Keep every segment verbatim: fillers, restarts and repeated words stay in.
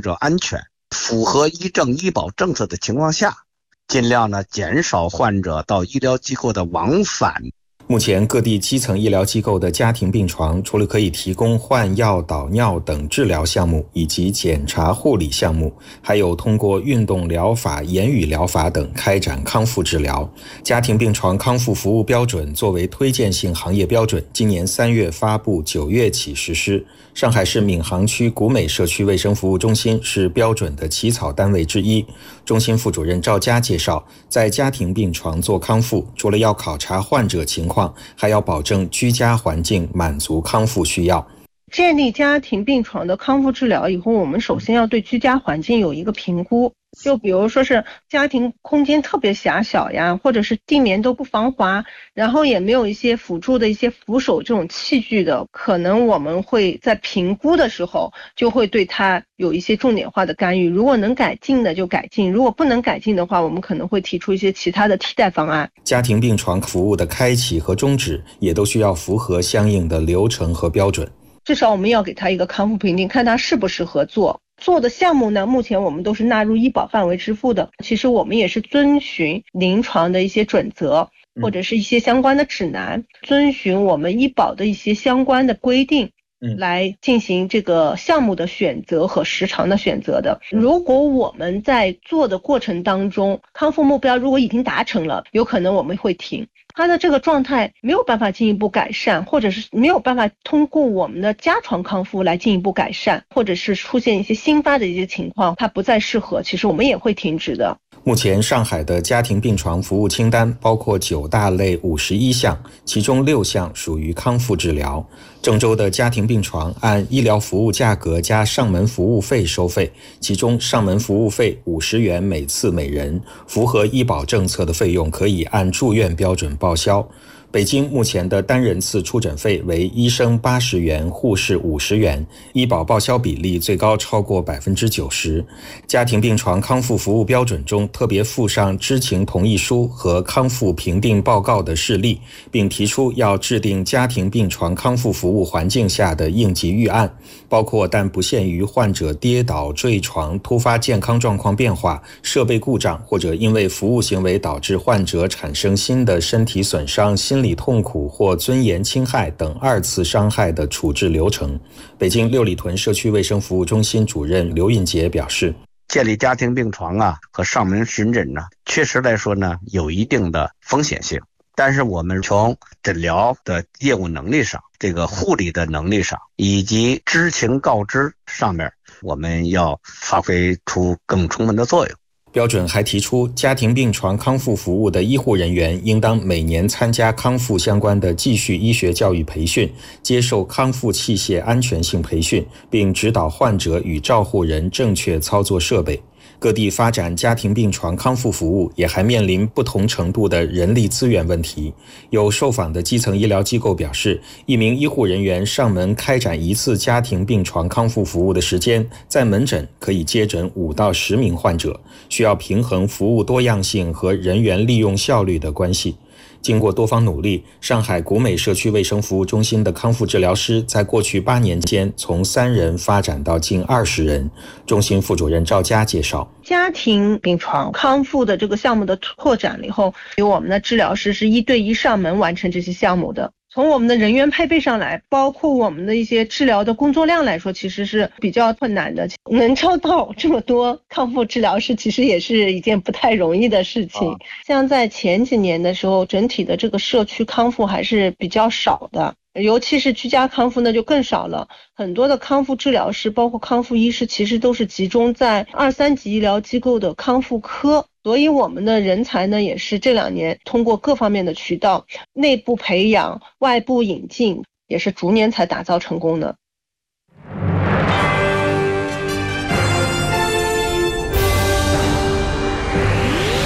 者安全，符合医政医保政策的情况下，尽量呢减少患者到医疗机构的往返。 目前各地基层医疗机构的家庭病床，除了可以提供换药、导尿等治疗项目以及检查护理项目，还有通过运动疗法、言语疗法等开展康复治疗。家庭病床康复服务标准作为推荐性行业标准，今年三月发布，九月起实施。上海市闵行区古美社区卫生服务中心是标准的起草单位之一。中心副主任赵佳介绍，在家庭病床做康复，除了要考察患者情况，还要保证居家环境满足康复需要。 建立家庭病床的康复治疗以后，我们首先要对居家环境有一个评估，就比如说是家庭空间特别狭小呀，或者是地面都不防滑，然后也没有一些辅助的一些扶手这种器具的，可能我们会在评估的时候就会对它有一些重点化的干预，如果能改进的就改进，如果不能改进的话，我们可能会提出一些其他的替代方案。 家庭病床服务的开启和终止也都需要符合相应的流程和标准。 至少我们要给他一个康复评定，看他适不适合做。做的项目呢，目前我们都是纳入医保范围支付的。其实我们也是遵循临床的一些准则，或者是一些相关的指南，遵循我们医保的一些相关的规定，来进行这个项目的选择和时长的选择的。如果我们在做的过程当中，康复目标如果已经达成了，有可能我们会停。他的这个状态没有办法进一步改善，或者是没有办法通过我们的家床康复来进一步改善，或者是出现一些新发的一些情况，它不再适合，其实我们也会停止的。 目前上海的家庭病床服务清单包括九大类五十一项，其中六项属于康复治疗。郑州的家庭病床按医疗服务价格加上门服务费收费，其中上门服务费五十元每次每人，符合医保政策的费用可以按住院标准报销。北京目前的单人次出诊费为医生八十元，护士五十元，医保报销比例最高超过百分之九十。家庭病床康复服务标准中特别附上知情同意书和康复评定报告的事例，并提出要制定家庭病床康复服务环境下的应急预案，包括但不限于患者跌倒、坠床、突发健康状况变化、设备故障或者因为服务行为导致患者产生新的身体损伤、心理痛苦或尊严侵害等二次伤害的处置流程。北京六里屯社区卫生服务中心主任刘运杰表示， 建立家庭病床啊和上门巡诊呢，确实来说呢有一定的风险性，但是我们从诊疗的业务能力上、这个护理的能力上以及知情告知上面，我们要发挥出更充分的作用。 标准还提出，家庭病床康复服务的医护人员应当每年参加康复相关的继续医学教育培训，接受康复器械安全性培训，并指导患者与照护人正确操作设备。各地发展家庭病床康复服务也还面临不同程度的人力资源问题。有受访的基层医疗机构表示，一名医护人员上门开展一次家庭病床康复服务的时间，在门诊可以接诊五到十名患者，需要平衡服务多样性和人员利用效率的关系。经过多方努力，上海古美社区卫生服务中心的康复治疗师在过去八年间从三人发展到近二十人。中心副主任赵佳介绍， 家庭病床康复的这个项目的拓展了以后，由我们的治疗师是一对一上门完成这些项目的。从我们的人员配备上来，包括我们的一些治疗的工作量来说，其实是比较困难的。能招到这么多康复治疗师，其实也是一件不太容易的事情。像在前几年的时候，整体的这个社区康复还是比较少的，尤其是居家康复呢就更少了。很多的康复治疗师包括康复医师其实都是集中在二三级医疗机构的康复科，所以我们的人才呢也是这两年通过各方面的渠道内部培养、外部引进，也是逐年才打造成功的。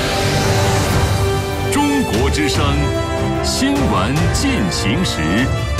中国之声新闻进行时。